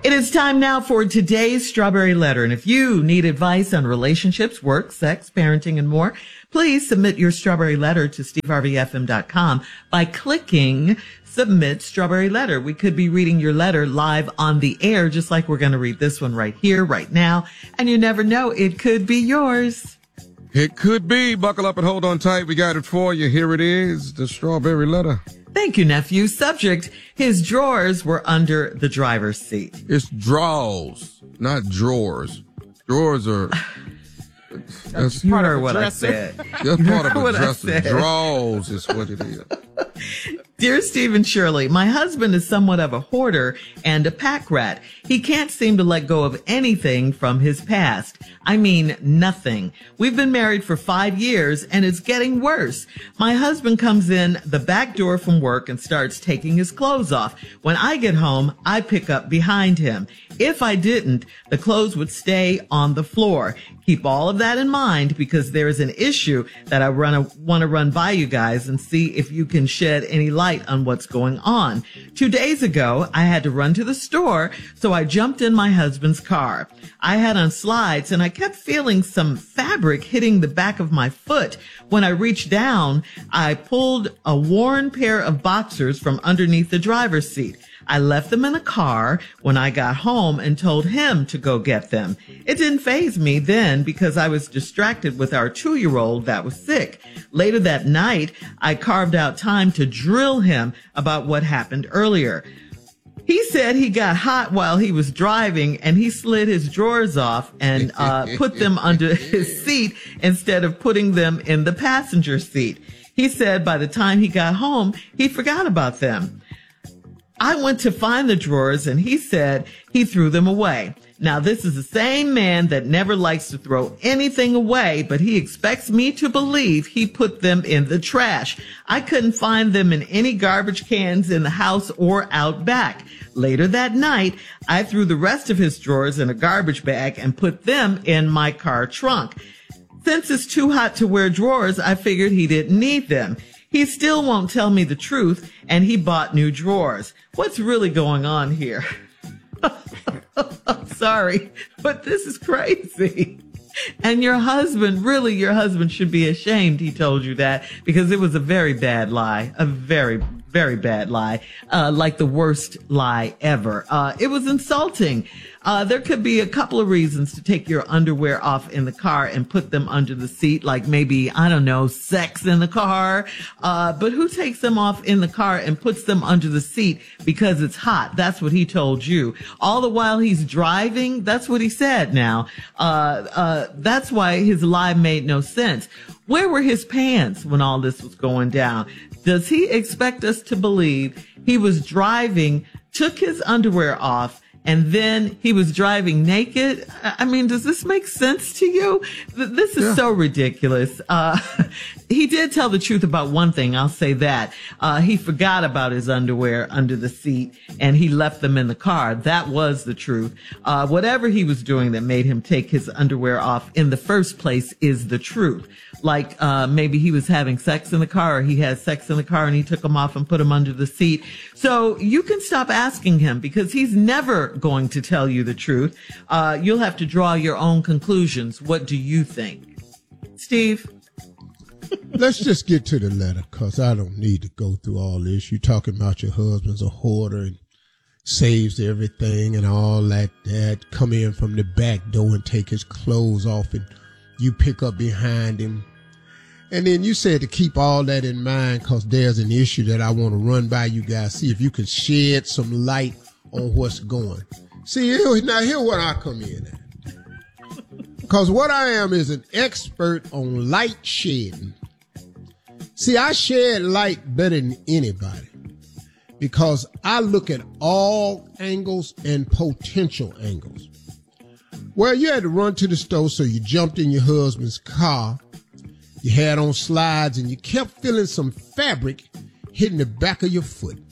It is time now for today's Strawberry Letter. And if you need advice on relationships, work, sex, parenting, and more, please submit your Strawberry Letter to steveharveyfm.com by clicking Submit Strawberry Letter. We could be reading your letter live on the air, just like we're going to read this one right here, right now. And you never know, it could be yours. It could be. Buckle up and hold on tight. We got it for you. Here it is, the Strawberry Letter. Thank you, nephew. Subject, his drawers were under the driver's seat. It's drawers, not drawers. Drawers are... That's part of what I said. That's part of a dresser. Drawers is what it is. Dear Steve and Shirley, my husband is somewhat of a hoarder and a pack rat. He can't seem to let go of anything from his past. I mean, nothing. We've been married for 5 years and it's getting worse. My husband comes in the back door from work and starts taking his clothes off. When I get home, I pick up behind him. If I didn't, the clothes would stay on the floor. Keep all of that in mind because there is an issue that I want to run by you guys and see if you can shed any light on what's going on. 2 days ago, I had to run to the store, so I jumped in my husband's car. I had on slides and I kept feeling some fabric hitting the back of my foot. When I reached down, I pulled a worn pair of boxers from underneath the driver's seat. I left them in the car when I got home and told him to go get them. It didn't faze me then because I was distracted with our 2-year-old that was sick. Later that night, I carved out time to drill him about what happened earlier. He said he got hot while he was driving and he slid his drawers off and put them under his seat instead of putting them in the passenger seat. He said by the time he got home, he forgot about them. I went to find the drawers and he said he threw them away. Now, this is the same man that never likes to throw anything away, but he expects me to believe he put them in the trash. I couldn't find them in any garbage cans in the house or out back. Later that night, I threw the rest of his drawers in a garbage bag and put them in my car trunk. Since it's too hot to wear drawers, I figured he didn't need them. He still won't tell me the truth, and he bought new drawers. What's really going on here? I'm sorry, but this is crazy. And your husband should be ashamed he told you that because it was a very bad lie, a very, very bad lie, like the worst lie ever. It was insulting. There could be a couple of reasons to take your underwear off in the car and put them under the seat, like maybe, I don't know, sex in the car. But who takes them off in the car and puts them under the seat because it's hot? That's what he told you. All the while he's driving, that's what he said now. That's why his lie made no sense. Where were his pants when all this was going down? Does he expect us to believe he was driving, took his underwear off, and then he was driving naked? I mean, does this make sense to you? This is so ridiculous. He did tell the truth about one thing. I'll say that. He forgot about his underwear under the seat and he left them in the car. That was the truth. Whatever he was doing that made him take his underwear off in the first place is the truth. Like, maybe he was having sex in the car or he had sex in the car and he took them off and put them under the seat. So you can stop asking him because he's never going to tell you the truth. You'll have to draw your own conclusions. What do you think? Steve? Let's just get to the letter because I don't need to go through all this. You talking about your husband's a hoarder and saves everything and all that. Come in from the back door and take his clothes off and you pick up behind him. And then you said to keep all that in mind because there's an issue that I want to run by you guys. See if you can shed some light on what's going. See, here's where I come in at. Because what I am is an expert on light shedding. See, I shed light better than anybody because I look at all angles and potential angles. Well, you had to run to the store, so you jumped in your husband's car. You had on slides and you kept feeling some fabric hitting the back of your foot.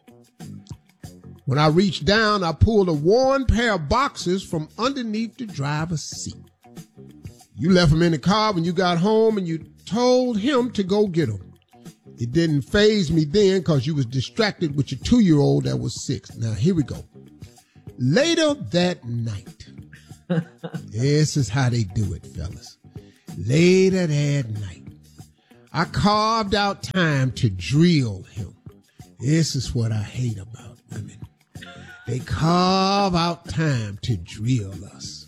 When I reached down, I pulled a worn pair of boxers from underneath the driver's seat. You left them in the car when you got home and you told him to go get them. It didn't faze me then because you was distracted with your 2-year-old that was 6. Now, here we go. Later that night, this is how they do it, fellas. Later that night, I carved out time to drill him. This is what I hate about women. They carve out time to drill us.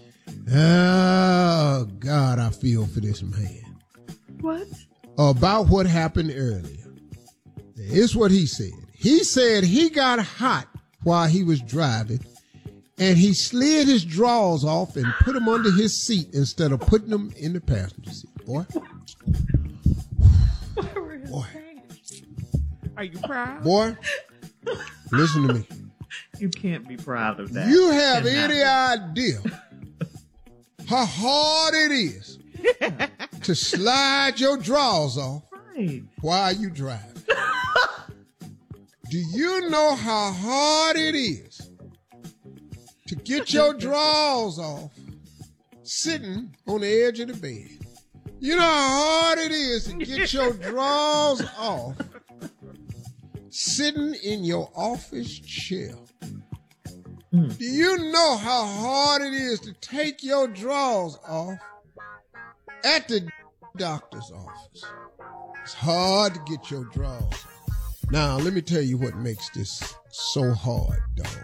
Oh, God, I feel for this man. What? About what happened earlier. It's what he said. He said he got hot while he was driving, and he slid his drawers off and put them under his seat instead of putting them in the passenger seat. Boy. Boy. Are you proud? Boy, listen to me. You can't be proud of that. You have any idea how hard it is to slide your drawers off while you drive? Do you know how hard it is to get your drawers off sitting on the edge of the bed? You know how hard it is to get your drawers off sitting in your office chair? Do you know how hard it is to take your drawers off at the doctor's office? It's hard to get your drawers off. Now, let me tell you what makes this so hard, dog.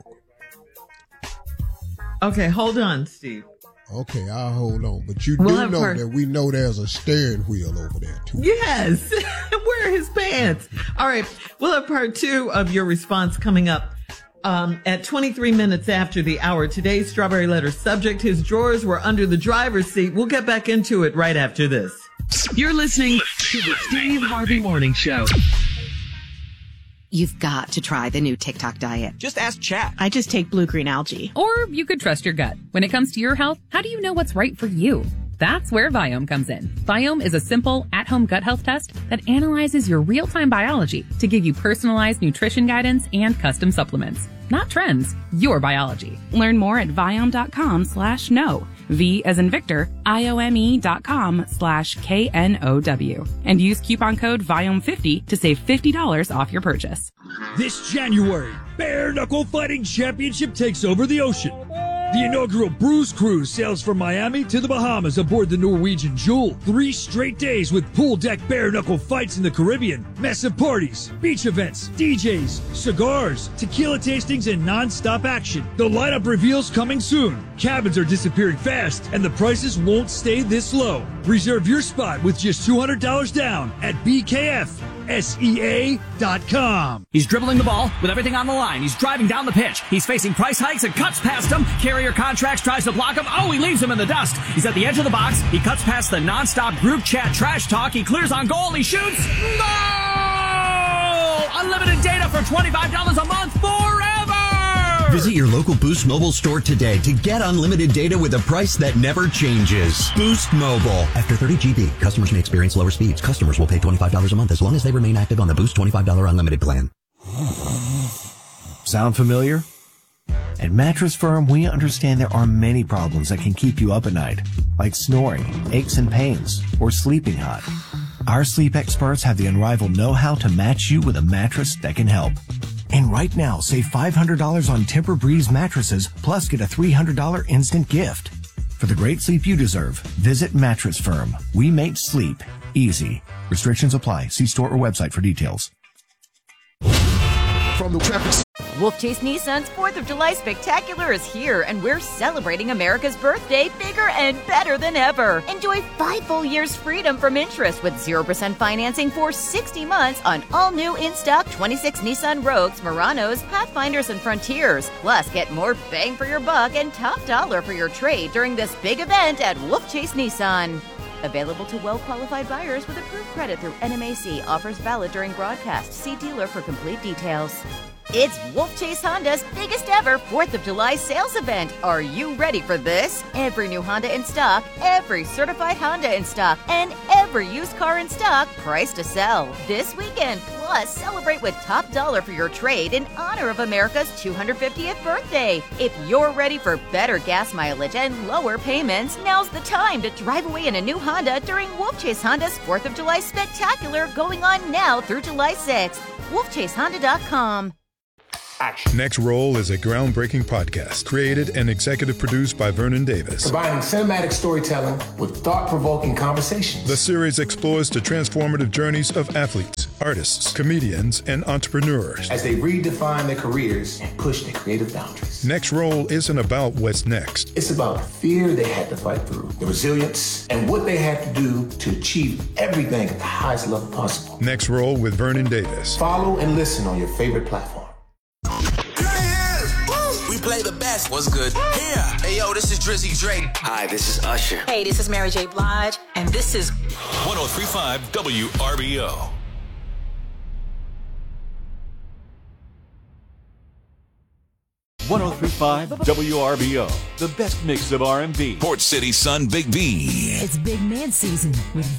Okay, hold on, Steve. Okay, I'll hold on. But you do know that we know there's a steering wheel over there, too. Yes. Where are his pants? All right. We'll have part 2 of your response coming up at 23 minutes after the hour. Today's Strawberry Letter subject, his drawers were under the driver's seat. We'll get back into it right after this. You're listening to the Steve Harvey Morning Show. You've got to try the new TikTok diet. Just ask Chat. I just take blue-green algae. Or you could trust your gut. When it comes to your health, how do you know what's right for you? That's where Viome comes in. Viome is a simple, at-home gut health test that analyzes your real-time biology to give you personalized nutrition guidance and custom supplements. Not trends, your biology. Learn more at Viome.com/know. V as in Victor, IOME.com/KNOW. And use coupon code VIOME50 to save $50 off your purchase. This January, Bare Knuckle Fighting Championship takes over the ocean. The inaugural Bruise Cruise sails from Miami to the Bahamas aboard the Norwegian Jewel. 3 straight days with pool deck bare knuckle fights in the Caribbean, massive parties, beach events, DJs, cigars, tequila tastings, and non-stop action. The lineup reveals coming soon. Cabins are disappearing fast, and the prices won't stay this low. Reserve your spot with just $200 down at BKFSEA.com. He's dribbling the ball with everything on the line. He's driving down the pitch. He's facing price hikes and cuts past him. Carrier Contracts tries to block him. Oh, he leaves him in the dust. He's at the edge of the box. He cuts past the nonstop group chat trash talk. He clears on goal. He shoots. Goal! Unlimited data for $25 a month forever! Visit your local Boost Mobile store today to get unlimited data with a price that never changes. Boost Mobile. After 30 GB, customers may experience lower speeds. Customers will pay $25 a month as long as they remain active on the Boost $25 unlimited plan. Sound familiar? At Mattress Firm, we understand there are many problems that can keep you up at night, like snoring, aches and pains, or sleeping hot. Our sleep experts have the unrivaled know-how to match you with a mattress that can help. And right now, save $500 on Tempur-Breeze mattresses, plus get a $300 instant gift. For the great sleep you deserve, visit Mattress Firm. We make sleep easy. Restrictions apply. See store or website for details. From the traffic. Wolf Chase Nissan's 4th of July Spectacular is here, and we're celebrating America's birthday bigger and better than ever. Enjoy 5 full years freedom from interest with 0% financing for 60 months on all new in-stock 26 Nissan Rogues, Muranos, Pathfinders, and Frontiers. Plus, get more bang for your buck and top dollar for your trade during this big event at Wolf Chase Nissan. Available to well-qualified buyers with approved credit through NMAC. Offers valid during broadcast. See dealer for complete details. It's Wolf Chase Honda's biggest ever 4th of July sales event. Are you ready for this? Every new Honda in stock, every certified Honda in stock, and every used car in stock priced to sell this weekend. Plus, celebrate with top dollar for your trade in honor of America's 250th birthday. If you're ready for better gas mileage and lower payments, now's the time to drive away in a new Honda during Wolf Chase Honda's 4th of July Spectacular going on now through July 6th. WolfChaseHonda.com. action. Next Roll is a groundbreaking podcast created and executive produced by Vernon Davis. Combining cinematic storytelling with thought-provoking conversations. The series explores the transformative journeys of athletes, artists, comedians, and entrepreneurs as they redefine their careers and push their creative boundaries. Next Roll isn't about what's next. It's about the fear they had to fight through, the resilience, and what they had to do to achieve everything at the highest level possible. Next Roll with Vernon Davis. Follow and listen on your favorite platform. We play the best. What's good? Here. Hey, yo, this is Drizzy Drake. Hi, this is Usher. Hey, this is Mary J. Blige, and this is 103.5 WRBO. .103.5 WRBO, the best mix of R&B. Port City Sun Big B. It's big man season with